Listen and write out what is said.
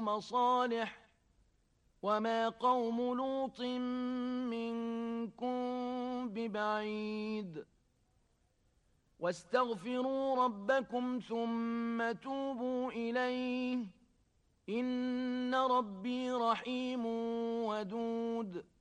قوم صالح وما قوم لوط منكم ببعيد واستغفروا ربكم ثم توبوا إليه إن ربي رحيم ودود